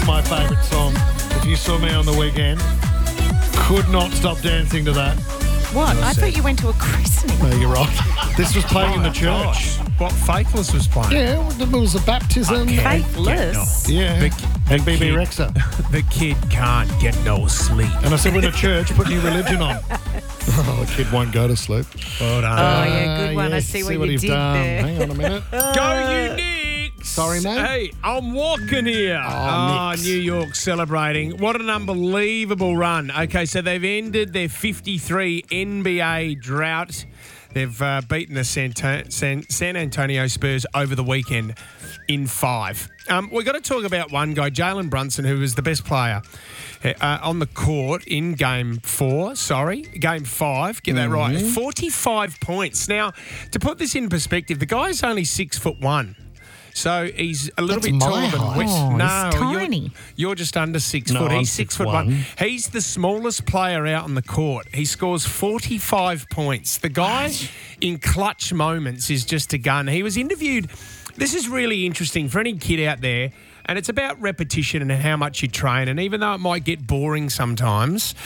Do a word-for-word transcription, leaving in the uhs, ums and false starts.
my favourite song. If you saw me on the weekend, could not stop dancing to that. What? I thought you went to a christening. No, you're right. This was playing in the church. Gosh, what Faithless was playing? Yeah, it was a baptism. Faithless. Yeah, The- and B B kid- Rexa. The kid can't get no sleep. And I said, we're in a church, put new religion on. Oh, the kid won't go to sleep. Well done. Oh, yeah, good Uh, one. I yes, see what you you've did done. there. Hang on a minute. Go you, Knicks! Sorry, mate. Hey, I'm walking here. Oh, Knicks. New York celebrating. What an unbelievable run. Okay, so they've ended their fifty-three N B A drought. They've uh, beaten the San, San, San Antonio Spurs over the weekend in five. Um, we've got to talk about one guy, Jalen Brunson, who was the best player uh, on the court in game four. Sorry, game five. Get that Mm-hmm. right. forty-five points. Now, to put this in perspective, the guy's only six foot one. So he's a little That's bit my taller than height. West. Oh, he's no, tiny. You're, you're just under six No, foot. I'm He's six six foot one. one. He's the smallest player out on the court. He scores forty-five points. The guy in clutch moments is just a gun. He was interviewed. This is really interesting for any kid out there. And it's about repetition and how much you train. And even though it might get boring sometimes,